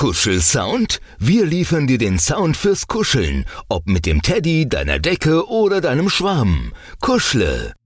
Kuschelsound? Wir liefern dir den Sound fürs Kuscheln, ob mit dem Teddy, deiner Decke oder deinem Schwarm. Kuschle.